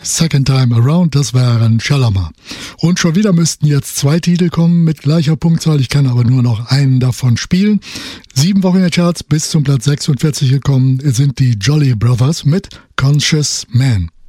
Second Time Around, das wären Shalama. Und schon wieder müssten jetzt 2 Titel kommen mit gleicher Punktzahl. Ich kann aber nur noch einen davon spielen. 7 Wochen in den Charts bis zum Platz 46 gekommen sind die Jolly Brothers mit Conscious Man.